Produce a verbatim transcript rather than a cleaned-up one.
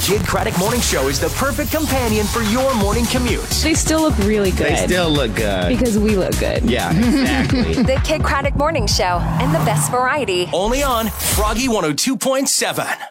Kid Craddock Morning Show is the perfect companion for your morning commute. They still look really good. They still look good. Because we look good. Yeah, exactly. The Kid Craddock Morning Show and the best variety. Only on Froggy one oh two point seven.